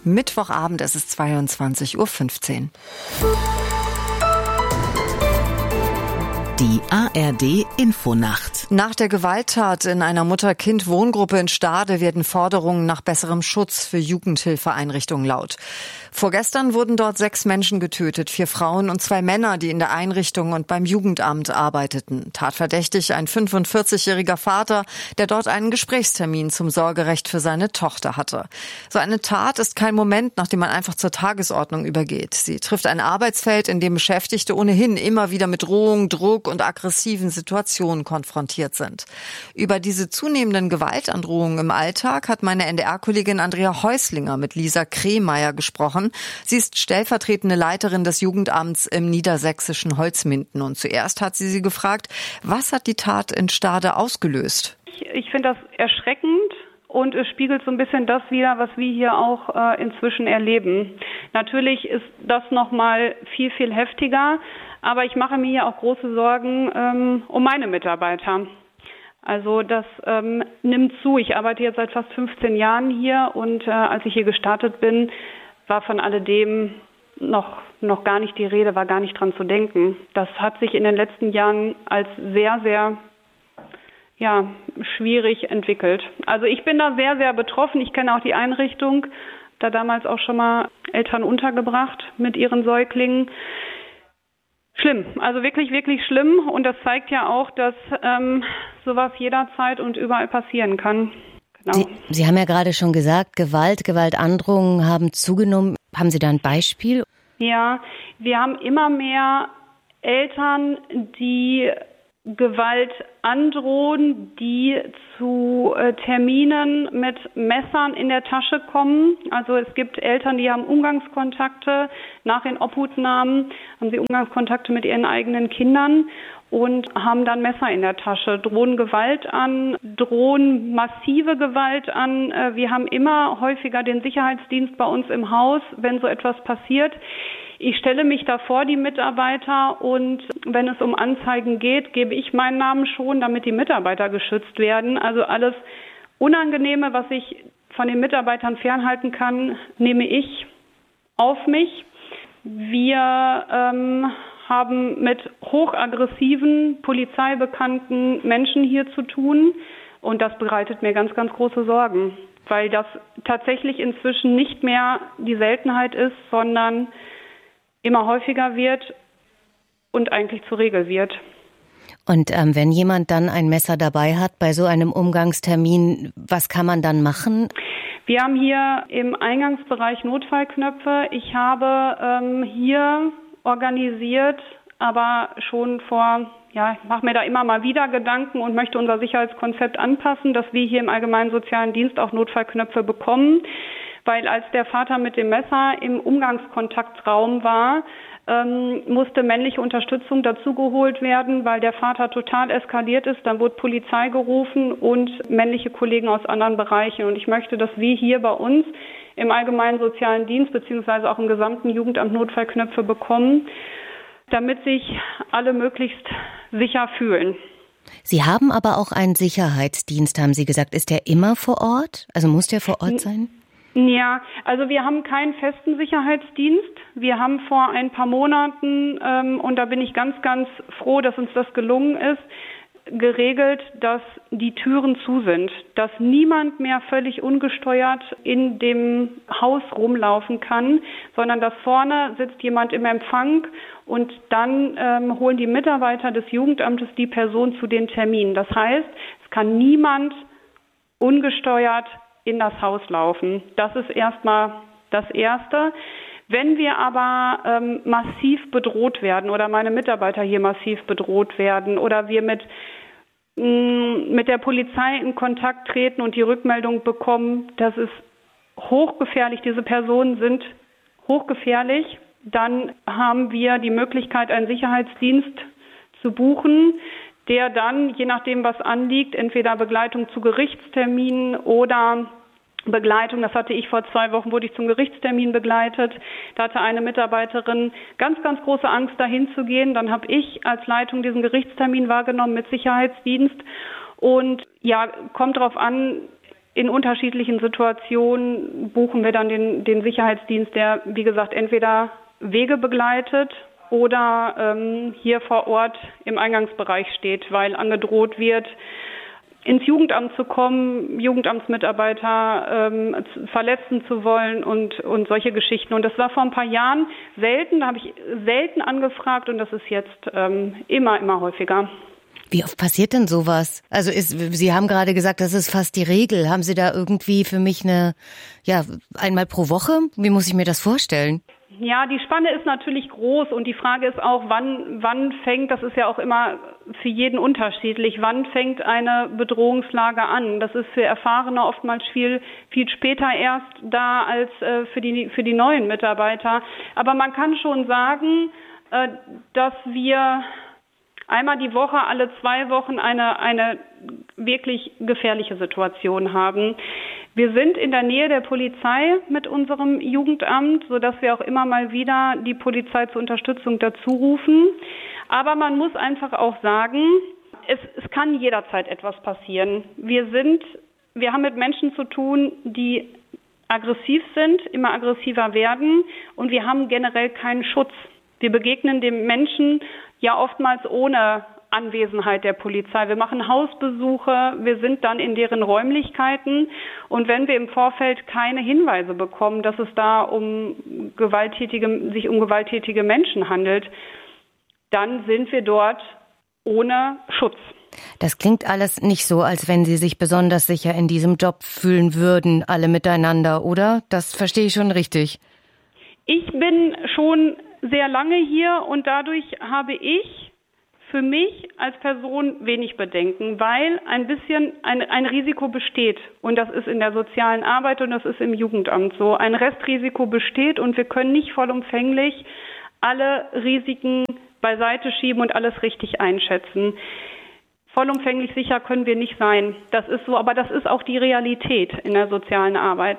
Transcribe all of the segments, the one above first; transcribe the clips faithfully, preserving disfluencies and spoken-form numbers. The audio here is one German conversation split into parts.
Mittwochabend, es ist zweiundzwanzig Uhr fünfzehn. Die A R D-Infonacht. Nach der Gewalttat in einer Mutter-Kind-Wohngruppe in Stade werden Forderungen nach besserem Schutz für Jugendhilfeeinrichtungen laut. Vorgestern wurden dort sechs Menschen getötet, vier Frauen und zwei Männer, die in der Einrichtung und beim Jugendamt arbeiteten. Tatverdächtig ein fünfundvierzigjähriger Vater, der dort einen Gesprächstermin zum Sorgerecht für seine Tochter hatte. So eine Tat ist kein Moment, nach dem man einfach zur Tagesordnung übergeht. Sie trifft ein Arbeitsfeld, in dem Beschäftigte ohnehin immer wieder mit Drohung, Druck und aggressiven Situationen konfrontiert sind. Über diese zunehmenden Gewaltandrohungen im Alltag hat meine N D R-Kollegin Andrea Häuslinger mit Lisa Krehmeier gesprochen. Sie ist stellvertretende Leiterin des Jugendamts im niedersächsischen Holzminden. Und zuerst hat sie sie gefragt, was hat die Tat in Stade ausgelöst? Ich, ich finde das erschreckend. Und es spiegelt so ein bisschen das wider, was wir hier auch äh, inzwischen erleben. Natürlich ist das nochmal viel, viel heftiger, aber ich mache mir hier auch große Sorgen ähm, um meine Mitarbeiter. Also das ähm, nimmt zu. Ich arbeite jetzt seit fast fünfzehn Jahren hier und äh, als ich hier gestartet bin, war von alledem noch, noch gar nicht die Rede, war gar nicht dran zu denken. Das hat sich in den letzten Jahren als sehr, sehr ja, schwierig entwickelt. Also ich bin da sehr, sehr betroffen. Ich kenne auch die Einrichtung, da damals auch schon mal Eltern untergebracht mit ihren Säuglingen. Schlimm, also wirklich, wirklich schlimm. Und das zeigt ja auch, dass ähm, sowas jederzeit und überall passieren kann. Genau. Sie, Sie haben ja gerade schon gesagt, Gewalt, Gewaltandrohungen haben zugenommen. Haben Sie da ein Beispiel? Ja, wir haben immer mehr Eltern, die Gewalt androhen, die zu äh, Terminen mit Messern in der Tasche kommen. Also es gibt Eltern, die haben Umgangskontakte. Nach den Obhutnahmen haben sie Umgangskontakte mit ihren eigenen Kindern und haben dann Messer in der Tasche, drohen Gewalt an, drohen massive Gewalt an. Äh, wir haben immer häufiger den Sicherheitsdienst bei uns im Haus, wenn so etwas passiert. Ich stelle mich da vor, die Mitarbeiter, und wenn es um Anzeigen geht, gebe ich meinen Namen schon, damit die Mitarbeiter geschützt werden. Also alles Unangenehme, was ich von den Mitarbeitern fernhalten kann, nehme ich auf mich. Wir ähm, haben mit hochaggressiven, polizeibekannten Menschen hier zu tun und das bereitet mir ganz, ganz große Sorgen, weil das tatsächlich inzwischen nicht mehr die Seltenheit ist, sondern immer häufiger wird und eigentlich zur Regel wird. Und ähm, wenn jemand dann ein Messer dabei hat bei so einem Umgangstermin, was kann man dann machen? Wir haben hier im Eingangsbereich Notfallknöpfe. Ich habe ähm, hier organisiert, aber schon vor, ja, ich mache mir da immer mal wieder Gedanken und möchte unser Sicherheitskonzept anpassen, dass wir hier im Allgemeinen Sozialen Dienst auch Notfallknöpfe bekommen. Weil als der Vater mit dem Messer im Umgangskontaktraum war, ähm, musste männliche Unterstützung dazugeholt werden, weil der Vater total eskaliert ist. Dann wurde Polizei gerufen und männliche Kollegen aus anderen Bereichen. Und ich möchte, dass wir hier bei uns im Allgemeinen Sozialen Dienst beziehungsweise auch im gesamten Jugendamt Notfallknöpfe bekommen, damit sich alle möglichst sicher fühlen. Sie haben aber auch einen Sicherheitsdienst, haben Sie gesagt. Ist der immer vor Ort? Also muss der vor Ort sein? Ja, also wir haben keinen festen Sicherheitsdienst. Wir haben vor ein paar Monaten, ähm, und da bin ich ganz, ganz froh, dass uns das gelungen ist, geregelt, dass die Türen zu sind, dass niemand mehr völlig ungesteuert in dem Haus rumlaufen kann, sondern dass vorne sitzt jemand im Empfang und dann ähm, holen die Mitarbeiter des Jugendamtes die Person zu den Terminen. Das heißt, es kann niemand ungesteuert in das Haus laufen. Das ist erstmal das Erste. Wenn wir aber ähm, massiv bedroht werden oder meine Mitarbeiter hier massiv bedroht werden oder wir mit, mh, mit der Polizei in Kontakt treten und die Rückmeldung bekommen, das ist hochgefährlich, diese Personen sind hochgefährlich, dann haben wir die Möglichkeit, einen Sicherheitsdienst zu buchen, der dann, je nachdem, was anliegt, entweder Begleitung zu Gerichtsterminen oder Begleitung, das hatte ich vor zwei Wochen, wurde ich zum Gerichtstermin begleitet. Da hatte eine Mitarbeiterin ganz, ganz große Angst, dahin zu gehen. Dann habe ich als Leitung diesen Gerichtstermin wahrgenommen mit Sicherheitsdienst. Und ja, kommt darauf an, In unterschiedlichen Situationen buchen wir dann den, den Sicherheitsdienst, der, wie gesagt, entweder Wege begleitet oder ähm, hier vor Ort im Eingangsbereich steht, weil angedroht wird, ins Jugendamt zu kommen, Jugendamtsmitarbeiter ähm, verletzen zu wollen und, und solche Geschichten. Und das war vor ein paar Jahren selten, da habe ich selten angefragt und das ist jetzt ähm, immer, immer häufiger. Wie oft passiert denn sowas? Also ist, Sie haben gerade gesagt, das ist fast die Regel. Haben Sie da irgendwie für mich eine, ja, einmal pro Woche? Wie muss ich mir das vorstellen? Ja, die Spanne ist natürlich groß und die Frage ist auch, wann, wann fängt, das ist ja auch immer für jeden unterschiedlich, wann fängt eine Bedrohungslage an? Das ist für Erfahrene oftmals viel, viel später erst da als äh, für die, für die neuen Mitarbeiter. Aber man kann schon sagen, äh, dass wir einmal die Woche, alle zwei Wochen eine, eine wirklich gefährliche Situation haben. Wir sind in der Nähe der Polizei mit unserem Jugendamt, sodass wir auch immer mal wieder die Polizei zur Unterstützung dazu rufen. Aber man muss einfach auch sagen, es, es kann jederzeit etwas passieren. Wir sind, wir haben mit Menschen zu tun, die aggressiv sind, immer aggressiver werden und wir haben generell keinen Schutz. Wir begegnen dem Menschen ja oftmals ohne Anwesenheit der Polizei. Wir machen Hausbesuche, wir sind dann in deren Räumlichkeiten und wenn wir im Vorfeld keine Hinweise bekommen, dass es da um gewalttätige, sich um gewalttätige Menschen handelt, dann sind wir dort ohne Schutz. Das klingt alles nicht so, als wenn Sie sich besonders sicher in diesem Job fühlen würden, alle miteinander, oder? Das verstehe ich schon richtig. Ich bin schon sehr lange hier und dadurch habe ich für mich als Person wenig Bedenken, weil ein bisschen ein, ein Risiko besteht und das ist in der sozialen Arbeit und das ist im Jugendamt so. Ein Restrisiko besteht und wir können nicht vollumfänglich alle Risiken beiseite schieben und alles richtig einschätzen. Vollumfänglich sicher können wir nicht sein. Das ist so, aber das ist auch die Realität in der sozialen Arbeit.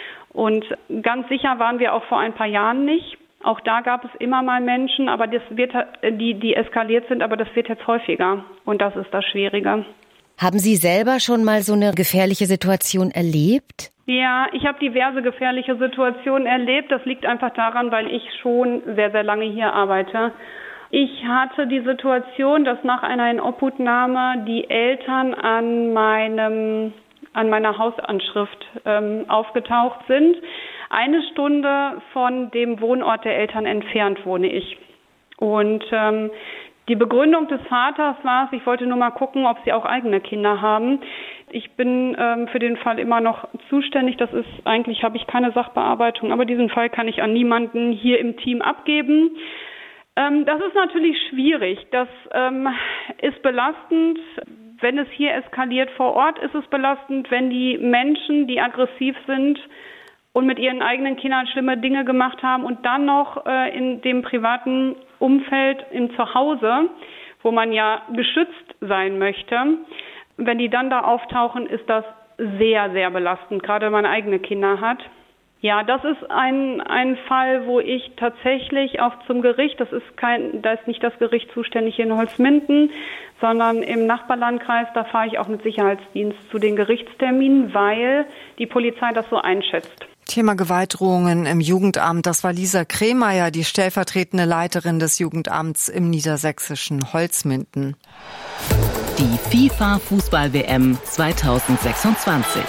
Und ganz sicher waren wir auch vor ein paar Jahren nicht. Auch da gab es immer mal Menschen, aber das wird, die, die eskaliert sind, aber das wird jetzt häufiger. Und das ist das Schwierige. Haben Sie selber schon mal so eine gefährliche Situation erlebt? Ja, ich habe diverse gefährliche Situationen erlebt. Das liegt einfach daran, weil ich schon sehr, sehr lange hier arbeite. Ich hatte die Situation, dass nach einer Inobhutnahme die Eltern an meinem, an meiner Hausanschrift ähm, aufgetaucht sind. Eine Stunde von dem Wohnort der Eltern entfernt wohne ich. Und ähm, die Begründung des Vaters war es, ich wollte nur mal gucken, ob sie auch eigene Kinder haben. Ich bin ähm, für den Fall immer noch zuständig. Das ist eigentlich, habe ich keine Sachbearbeitung, aber diesen Fall kann ich an niemanden hier im Team abgeben. Ähm, das ist natürlich schwierig. Das ähm, ist belastend. Wenn es hier eskaliert vor Ort, ist es belastend. Wenn die Menschen, die aggressiv sind, und mit ihren eigenen Kindern schlimme Dinge gemacht haben und dann noch äh, in dem privaten Umfeld im Zuhause, wo man ja geschützt sein möchte, wenn die dann da auftauchen, ist das sehr, sehr belastend, gerade wenn man eigene Kinder hat. Ja, das ist ein, ein Fall, wo ich tatsächlich auch zum Gericht, das ist kein, da ist nicht das Gericht zuständig in Holzminden, sondern im Nachbarlandkreis, da fahre ich auch mit Sicherheitsdienst zu den Gerichtsterminen, weil die Polizei das so einschätzt. Thema Gewaltdrohungen im Jugendamt. Das war Lisa Kremeyer, die stellvertretende Leiterin des Jugendamts im niedersächsischen Holzminden. Die FIFA-Fußball-W M zweitausendsechsundzwanzig.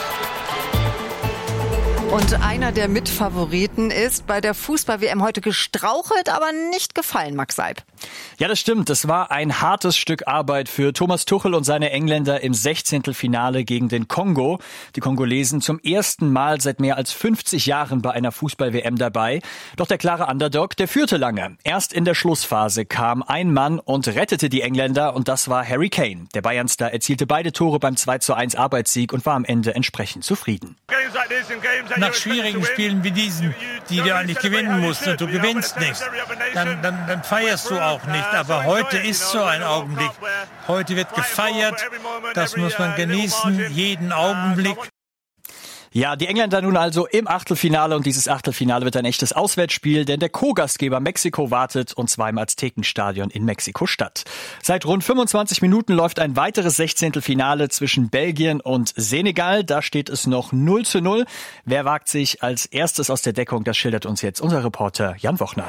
Und einer der Mitfavoriten ist bei der Fußball-W M heute gestrauchelt, aber nicht gefallen, Max Seib. Ja, das stimmt. Das war ein hartes Stück Arbeit für Thomas Tuchel und seine Engländer im Sechzehntelfinale gegen den Kongo. Die Kongolesen zum ersten Mal seit mehr als fünfzig Jahren bei einer Fußball-W M dabei. Doch der klare Underdog, der führte lange. Erst in der Schlussphase kam ein Mann und rettete die Engländer und das war Harry Kane. Der Bayern-Star erzielte beide Tore beim zwei zu eins Arbeitssieg und war am Ende entsprechend zufrieden. Nach schwierigen Spielen wie diesen, die du eigentlich gewinnen musst und du gewinnst nicht, dann, dann, dann feierst du auch nicht. Aber heute ist so ein Augenblick. Heute wird gefeiert. Das muss man genießen, jeden Augenblick. Ja, die Engländer nun also im Achtelfinale und dieses Achtelfinale wird ein echtes Auswärtsspiel, denn der Co-Gastgeber Mexiko wartet und zwar im Aztekenstadion in Mexiko-Stadt. Seit rund fünfundzwanzig Minuten läuft ein weiteres Sechzehntelfinale zwischen Belgien und Senegal. Da steht es noch null zu null. Wer wagt sich als erstes aus der Deckung? Das schildert uns jetzt unser Reporter Jan Wochner.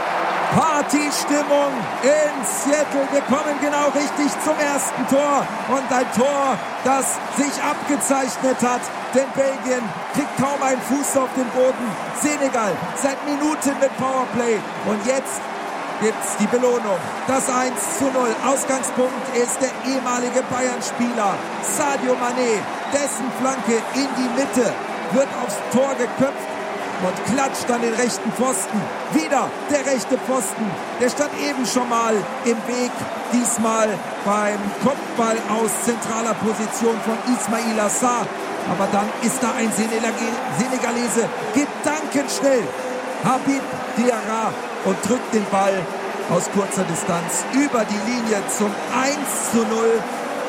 Partystimmung in Seattle. Wir kommen genau richtig zum ersten Tor. Und ein Tor, das sich abgezeichnet hat. Denn Belgien kriegt kaum einen Fuß auf den Boden. Senegal seit Minuten mit Powerplay. Und jetzt gibt's die Belohnung. Das eins zu null. Ausgangspunkt ist der ehemalige Bayern-Spieler Sadio Mané. Dessen Flanke in die Mitte wird aufs Tor geköpft und klatscht an den rechten Pfosten. Wieder der rechte Pfosten. Der stand eben schon mal im Weg. Diesmal beim Kopfball aus zentraler Position von Ismail Assar. Aber dann ist da ein Senegalese gedankenschnell. Habib Diarra und drückt den Ball aus kurzer Distanz über die Linie zum eins zu null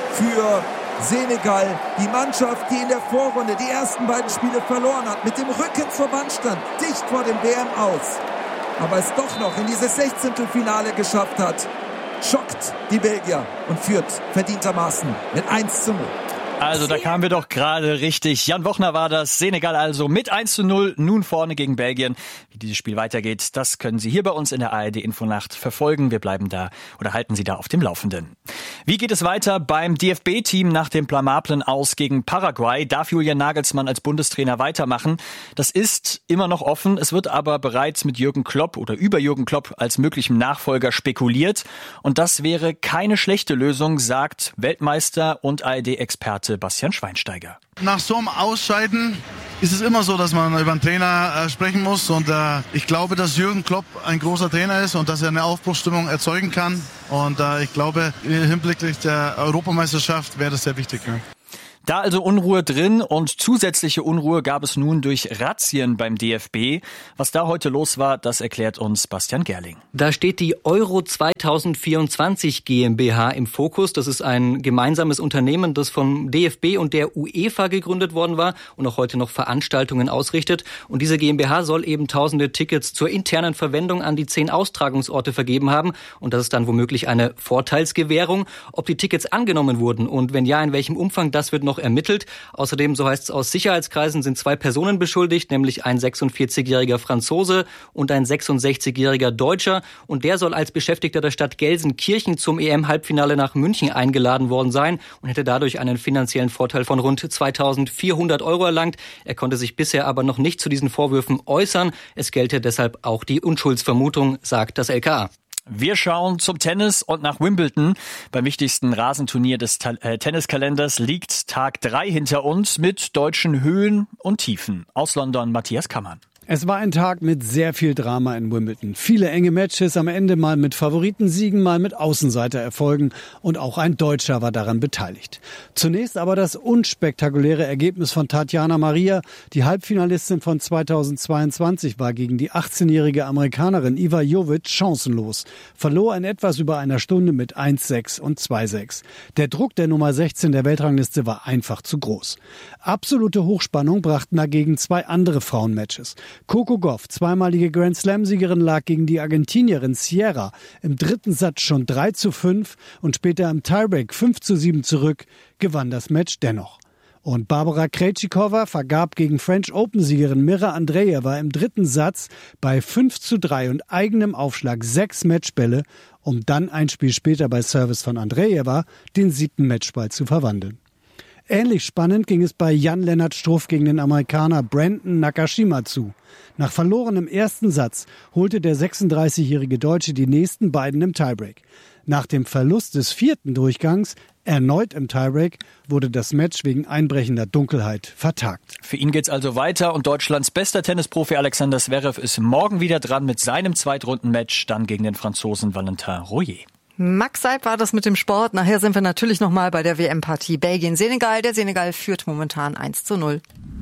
für Senegal, die Mannschaft, die in der Vorrunde die ersten beiden Spiele verloren hat, mit dem Rücken zur Wand stand, dicht vor dem W M aus, aber es doch noch in dieses Sechzehntelfinale geschafft hat, schockt die Belgier und führt verdientermaßen mit eins zu null. Also da kamen wir doch gerade richtig. Jan Wochner war das. Senegal also mit eins zu null nun vorne gegen Belgien. Wie dieses Spiel weitergeht, das können Sie hier bei uns in der A R D Infonacht verfolgen. Wir bleiben da oder halten Sie da auf dem Laufenden. Wie geht es weiter beim D F B-Team nach dem blamablen Aus gegen Paraguay? Darf Julian Nagelsmann als Bundestrainer weitermachen? Das ist immer noch offen. Es wird aber bereits mit Jürgen Klopp oder über Jürgen Klopp als möglichem Nachfolger spekuliert. Und das wäre keine schlechte Lösung, sagt Weltmeister und A R D-Experte Bastian Schweinsteiger. Nach so einem Ausscheiden ist es immer so, dass man über einen Trainer äh, sprechen muss. Und äh, ich glaube, dass Jürgen Klopp ein großer Trainer ist und dass er eine Aufbruchsstimmung erzeugen kann. Und äh, ich glaube, hinblicklich der Europameisterschaft wäre das sehr wichtig. Ja. Da also Unruhe drin und zusätzliche Unruhe gab es nun durch Razzien beim D F B. Was da heute los war, das erklärt uns Bastian Gerling. Da steht die Euro zweitausendvierundzwanzig GmbH im Fokus. Das ist ein gemeinsames Unternehmen, das vom D F B und der UEFA gegründet worden war und auch heute noch Veranstaltungen ausrichtet. Und diese GmbH soll eben tausende Tickets zur internen Verwendung an die zehn Austragungsorte vergeben haben. Und das ist dann womöglich eine Vorteilsgewährung. Ob die Tickets angenommen wurden und wenn ja, in welchem Umfang, das wird noch ermittelt. Außerdem, so heißt es aus Sicherheitskreisen, sind zwei Personen beschuldigt, nämlich ein sechsundvierzigjähriger Franzose und ein sechsundsechzigjähriger Deutscher. Und der soll als Beschäftigter der Stadt Gelsenkirchen zum E M-Halbfinale nach München eingeladen worden sein und hätte dadurch einen finanziellen Vorteil von rund zweitausendvierhundert Euro erlangt. Er konnte sich bisher aber noch nicht zu diesen Vorwürfen äußern. Es gelte deshalb auch die Unschuldsvermutung, sagt das L K A. Wir schauen zum Tennis und nach Wimbledon. Beim wichtigsten Rasenturnier des Ta- äh, Tenniskalenders liegt Tag drei hinter uns mit deutschen Höhen und Tiefen. Aus London Matthias Kammann. Es war ein Tag mit sehr viel Drama in Wimbledon. Viele enge Matches, am Ende mal mit Favoritensiegen, mal mit Außenseitererfolgen. Und auch ein Deutscher war daran beteiligt. Zunächst aber das unspektakuläre Ergebnis von Tatjana Maria. Die Halbfinalistin von zweitausendzweiundzwanzig war gegen die achtzehnjährige Amerikanerin Iva Jovic chancenlos. Verlor in etwas über einer Stunde mit eins sechs und zwei sechs. Der Druck der Nummer sechzehn der Weltrangliste war einfach zu groß. Absolute Hochspannung brachten dagegen zwei andere Frauenmatches. Coco Gauff, zweimalige Grand-Slam-Siegerin, lag gegen die Argentinierin Sierra im dritten Satz schon drei zu fünf und später im Tiebreak fünf zu sieben zurück, gewann das Match dennoch. Und Barbara Krejcikova vergab gegen French Open-Siegerin Mira Andreeva im dritten Satz bei fünf zu drei und eigenem Aufschlag sechs Matchbälle, um dann ein Spiel später bei Service von Andreeva den siebten Matchball zu verwandeln. Ähnlich spannend ging es bei Jan-Lennart Struff gegen den Amerikaner Brandon Nakashima zu. Nach verlorenem ersten Satz holte der sechsunddreißigjährige Deutsche die nächsten beiden im Tiebreak. Nach dem Verlust des vierten Durchgangs, erneut im Tiebreak, wurde das Match wegen einbrechender Dunkelheit vertagt. Für ihn geht's also weiter und Deutschlands bester Tennisprofi Alexander Zverev ist morgen wieder dran mit seinem Zweitrundenmatch, dann gegen den Franzosen Valentin Royer. Max Seib war das mit dem Sport. Nachher sind wir natürlich nochmal bei der W M-Partie Belgien-Senegal. Der Senegal führt momentan eins zu null.